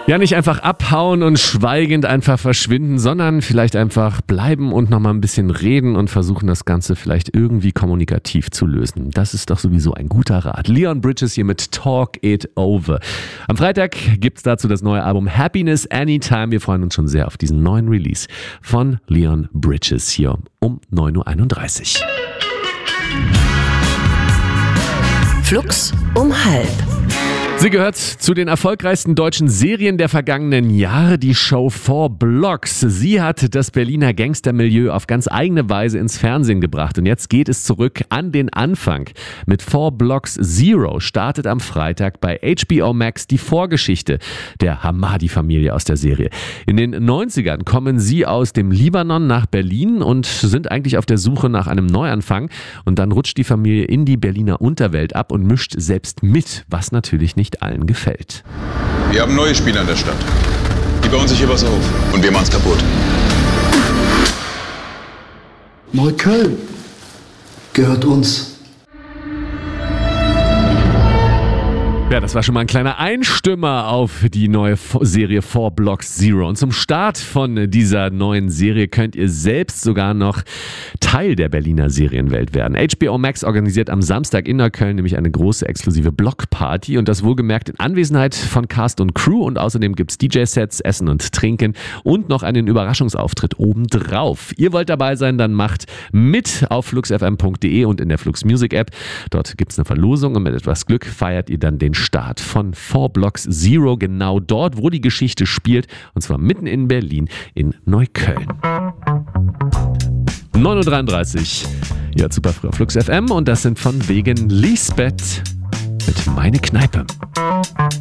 Ja, nicht einfach abhauen und schweigend einfach verschwinden, sondern vielleicht einfach bleiben und nochmal ein bisschen reden und versuchen, das Ganze vielleicht irgendwie kommunikativ zu lösen. Das ist doch sowieso ein guter Rat. Leon Bridges hier mit Talk It Over. Am Freitag gibt's dazu das neue Album Happiness Anytime. Wir freuen uns schon sehr auf diesen neuen Release von Leon Bridges hier um 9.31 Uhr. Flux um 12:30. Sie gehört zu den erfolgreichsten deutschen Serien der vergangenen Jahre, die Show 4 Blocks. Sie hat das Berliner Gangstermilieu auf ganz eigene Weise ins Fernsehen gebracht. Und jetzt geht es zurück an den Anfang. Mit 4 Blocks Zero startet am Freitag bei HBO Max die Vorgeschichte der Hamadi-Familie aus der Serie. In den 90ern kommen sie aus dem Libanon nach Berlin und sind eigentlich auf der Suche nach einem Neuanfang. Und dann rutscht die Familie in die Berliner Unterwelt ab und mischt selbst mit, was natürlich nicht allen gefällt. Wir haben neue Spieler in der Stadt. Die bauen sich hier was auf. Und wir machen's kaputt. Neukölln gehört uns. Ja, das war schon mal ein kleiner Einstimmer auf die neue Serie 4 Blocks Zero. Und zum Start von dieser neuen Serie könnt ihr selbst sogar noch Teil der Berliner Serienwelt werden. HBO Max organisiert am Samstag in Neukölln nämlich eine große exklusive Blockparty und das wohlgemerkt in Anwesenheit von Cast und Crew und außerdem gibt's DJ-Sets, Essen und Trinken und noch einen Überraschungsauftritt obendrauf. Ihr wollt dabei sein, dann macht mit auf fluxfm.de und in der Flux Music App. Dort gibt's eine Verlosung und mit etwas Glück feiert ihr dann den Start von 4 Blocks Zero, genau dort, wo die Geschichte spielt, und zwar mitten in Berlin in Neukölln. 9.33 Uhr, ja, super früh auf Flux FM und das sind von wegen Lisbeth mit Meine Kneipe.